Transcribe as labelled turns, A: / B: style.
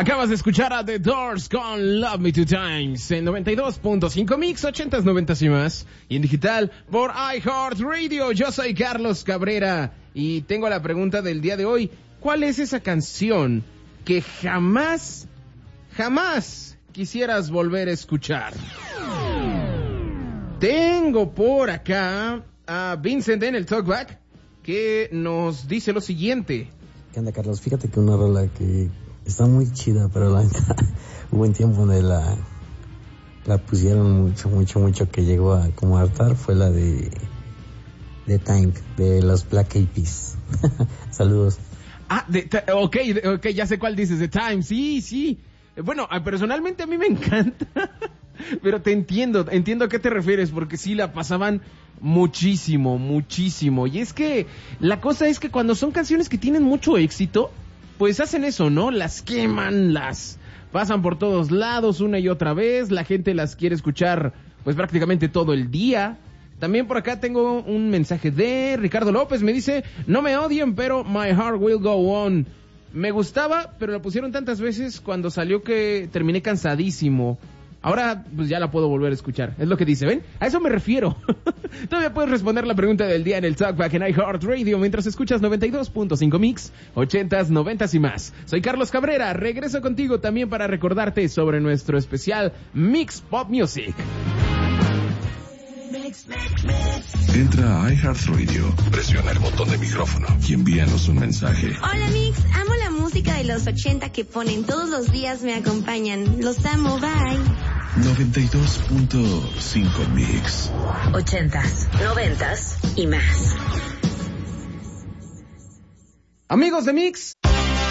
A: Acabas de escuchar a The Doors con Love Me Two Times en 92.5 Mix, 80s, 90s y más. Y en digital por iHeartRadio. Yo soy Carlos Cabrera y tengo la pregunta del día de hoy. ¿Cuál es esa canción que jamás quisieras volver a escuchar? Tengo por acá a Vincent en el Talkback que nos dice lo siguiente.
B: ¿Qué onda, Carlos? Fíjate que una rola que está muy chida, pero la neta, hubo un tiempo donde la pusieron mucho que llegó a como hartar, fue la de The Time, de los Black Eyed Peas. Saludos.
A: Ok, ya sé cuál dices, The Time, sí. Bueno, personalmente a mí me encanta, pero te entiendo a qué te refieres, porque sí la pasaban muchísimo. Y es que la cosa es que cuando son canciones que tienen mucho éxito, pues hacen eso, ¿no? Las queman, las pasan por todos lados una y otra vez, la gente las quiere escuchar pues prácticamente todo el día. También por acá tengo un mensaje de Ricardo López, me dice: no me odien, pero My Heart Will Go On. Me gustaba, pero la pusieron tantas veces cuando salió que terminé cansadísimo. Ahora, pues ya la puedo volver a escuchar. Es lo que dice, ¿ven? A eso me refiero. Todavía puedes responder la pregunta del día en el Talkback en iHeartRadio mientras escuchas 92.5 Mix, 80s, 90s y más. Soy Carlos Cabrera. Regreso contigo también para recordarte sobre nuestro especial Mix Pop Music.
C: Entra a iHeartRadio, presiona el botón de micrófono y envíanos un mensaje.
D: Hola Mix, amo la música de los 80 que ponen todos los días, me acompañan. Los amo, bye.
C: 92.5 Mix.
E: 80s, 90s y más.
A: Amigos de Mix.